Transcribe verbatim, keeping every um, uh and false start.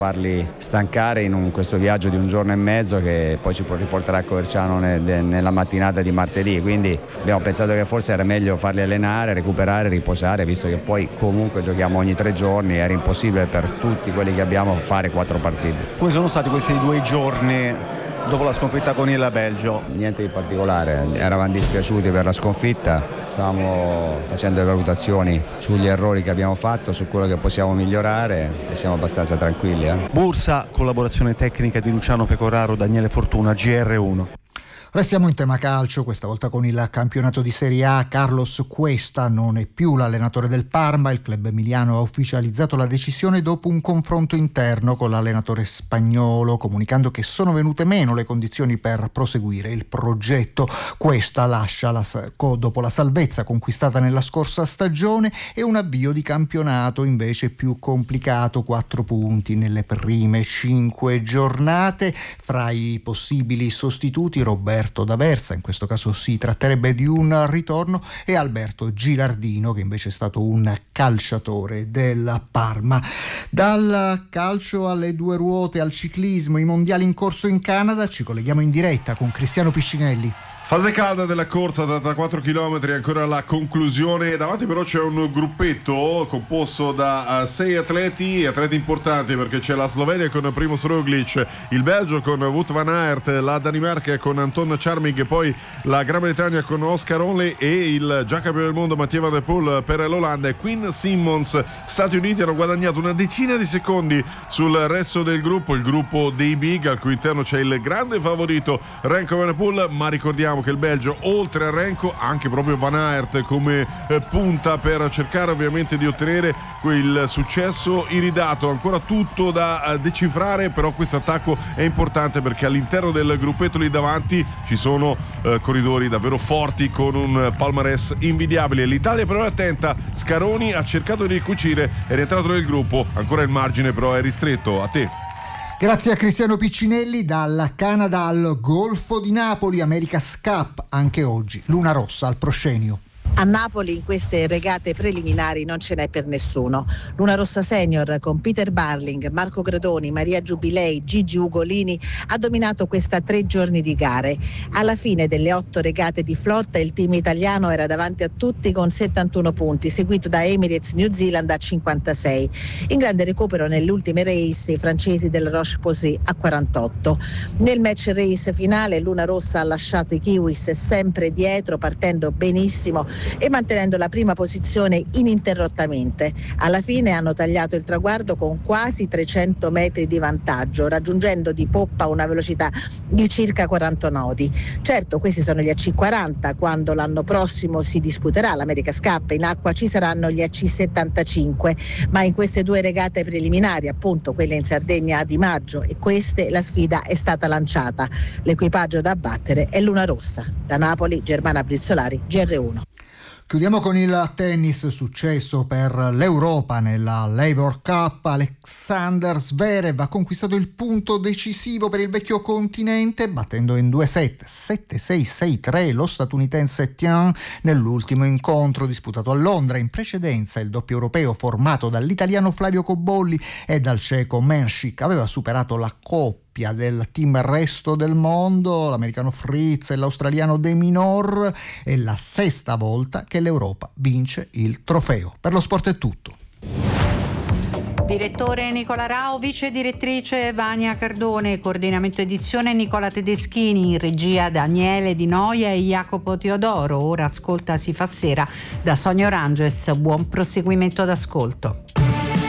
farli stancare in un, questo viaggio di un giorno e mezzo che poi ci riporterà a Coverciano ne, de, nella mattinata di martedì, quindi abbiamo pensato che forse era meglio farli allenare, recuperare, riposare, visto che poi comunque giochiamo ogni tre giorni, era impossibile per tutti quelli che abbiamo fare quattro partite. Come sono stati questi due giorni dopo la sconfitta con il Belgio? Niente di particolare, eravamo dispiaciuti per la sconfitta, stavamo facendo le valutazioni sugli errori che abbiamo fatto, su quello che possiamo migliorare e siamo abbastanza tranquilli. Eh. Bursa, collaborazione tecnica di Luciano Pecoraro, Daniele Fortuna, G R uno. Restiamo in tema calcio, questa volta con il campionato di Serie A. Carlos Cuesta non è più l'allenatore del Parma, il club emiliano ha ufficializzato la decisione dopo un confronto interno con l'allenatore spagnolo, comunicando che sono venute meno le condizioni per proseguire il progetto. Cuesta lascia la, dopo la salvezza conquistata nella scorsa stagione e un avvio di campionato invece più complicato, quattro punti nelle prime cinque giornate. Fra i possibili sostituti Roberto D'Aversa, in questo caso si tratterebbe di un ritorno, e Alberto Gilardino, che invece è stato un calciatore del Parma. Dal calcio alle due ruote, al ciclismo, i mondiali in corso in Canada, ci colleghiamo in diretta con Cristiano Piscinelli. Fase calda della corsa, trentaquattro chilometri, ancora la conclusione. Davanti però c'è un gruppetto composto da uh, sei atleti, atleti importanti, perché c'è la Slovenia con Primož Roglič, il Belgio con Wout van Aert, la Danimarca con Anton Charming, e poi la Gran Bretagna con Oscar Onley e il già campione del mondo Mathieu van der Poel per l'Olanda e Quinn Simmons. Stati Uniti hanno guadagnato una decina di secondi sul resto del gruppo, il gruppo dei big, al cui interno c'è il grande favorito Remco Evenepoel, ma ricordiamo che il Belgio, oltre a Remco, anche proprio Van Aert come eh, punta per cercare ovviamente di ottenere quel successo iridato. Ancora tutto da eh, decifrare, però questo attacco è importante perché all'interno del gruppetto lì davanti ci sono eh, corridori davvero forti con un palmarès invidiabile. L'Italia però è attenta, Scaroni ha cercato di ricucire, è rientrato nel gruppo, ancora il margine però è ristretto. A te. Grazie a Cristiano Piccinelli. Dal Canada al Golfo di Napoli, America's Cup, anche oggi Luna Rossa al proscenio. A Napoli in queste regate preliminari non ce n'è per nessuno. Luna Rossa Senior con Peter Barling, Marco Gradoni, Maria Giubilei, Gigi Ugolini ha dominato questa tre giorni di gare. Alla fine delle otto regate di flotta il team italiano era davanti a tutti con settantuno punti, seguito da Emirates New Zealand a cinquantasei. In grande recupero nelle ultime race i francesi del Roche-Posay a quarantotto. Nel match race finale Luna Rossa ha lasciato i Kiwis sempre dietro, partendo benissimo e mantenendo la prima posizione ininterrottamente. Alla fine hanno tagliato il traguardo con quasi trecento metri di vantaggio, raggiungendo di poppa una velocità di circa quaranta nodi. Certo, questi sono gli A C quaranta, quando l'anno prossimo si disputerà l'America's Cup in acqua ci saranno gli A C settantacinque, ma in queste due regate preliminari, appunto quelle in Sardegna di maggio e queste, la sfida è stata lanciata. L'equipaggio da battere è Luna Rossa. Da Napoli, Germana Brizzolari, G R uno. Chiudiamo con il tennis, successo per l'Europa nella Laver Cup. Alexander Zverev ha conquistato il punto decisivo per il vecchio continente, battendo in due set sette sei sei tre lo statunitense Tian nell'ultimo incontro disputato a Londra. In precedenza il doppio europeo formato dall'italiano Flavio Cobolli e dal ceco Menšik aveva superato la coppia del team resto del mondo, l'americano Fritz e l'australiano De Minaur. È la sesta volta che l'Europa vince il trofeo. Per lo sport è tutto. Direttore Nicola Rao, vice direttrice Vania Cardone, coordinamento edizione Nicola Tedeschini, in regia Daniele Di Noia e Jacopo Teodoro. Ora ascolta Si fa sera da Sonia Oranges. Buon proseguimento d'ascolto.